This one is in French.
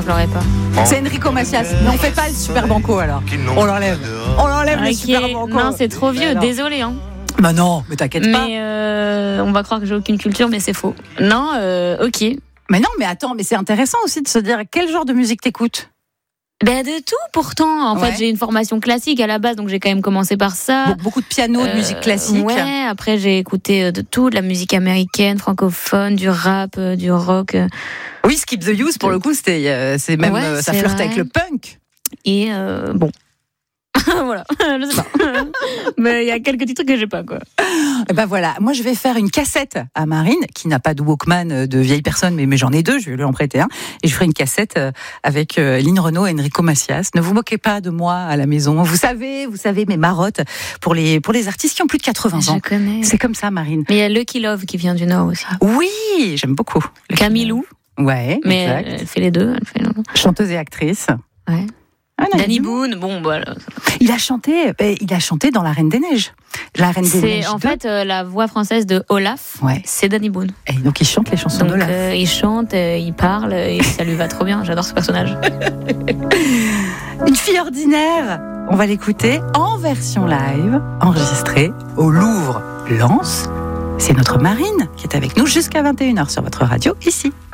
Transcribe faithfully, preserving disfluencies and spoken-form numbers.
je l'aurais pas. C'est Enrico Macias. Mais on fait pas le Super Banco alors. On l'enlève. On l'enlève Okay. le Super Banco. Non, c'est trop vieux. Désolé. Hein. Bah non, mais t'inquiète pas. Mais euh, on va croire que j'ai aucune culture, mais c'est faux. Non, euh, ok. Mais non, mais attends, mais c'est intéressant aussi de se dire quel genre de musique t'écoutes. Ben de tout pourtant. En ouais. fait, j'ai une formation classique à la base, donc j'ai quand même commencé par ça. Bon, beaucoup de piano, de euh, musique classique. Ouais. Après, j'ai écouté de tout, de la musique américaine, francophone, du rap, du rock. Oui, Skip the Use pour le coup, c'était, euh, c'est même, ouais, euh, ça c'est flirte vrai. avec le punk. Et euh, bon. Voilà, je sais pas. Mais il y a quelques petits trucs que j'ai pas, quoi. Ben voilà, moi je vais faire une cassette à Marine, qui n'a pas de Walkman de vieille personne, mais, mais j'en ai deux, je vais lui en prêter un. Et je ferai une cassette avec Lynn Renaud et Enrico Macias. Ne vous moquez pas de moi à la maison. Vous savez, vous savez mes marottes pour les, pour les artistes qui ont plus de quatre-vingts ans. Je connais. C'est comme ça, Marine. Mais il y a Lucky Love qui vient du Nord aussi. Oui, j'aime beaucoup. Camilou. Ouais, mais exact. Elle fait les deux. Elle fait... Chanteuse et actrice. Ouais. Ah, Danny Boone, bon voilà. Il a chanté, il a chanté dans La Reine des Neiges. La Reine des Neiges. C'est en fait euh, la voix française de Olaf. Ouais. C'est Danny Boone. Et donc il chante les chansons d'Olaf. Euh, il chante, euh, il parle, et ça lui va trop bien. J'adore ce personnage. Une fille ordinaire. On va l'écouter en version live, enregistrée au Louvre Lens. C'est notre Marine qui est avec nous jusqu'à vingt et une heures sur votre radio ici.